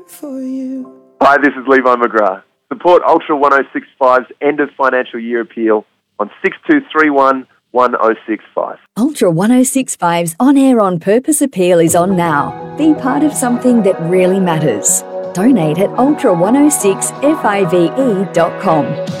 for you. Hi, this is Levi McGrath. Support Ultra 1065's end of financial year appeal on 6231 1065. Ultra 1065's on-air on-purpose appeal is on now. Be part of something that really matters. Donate at ultra106five.com.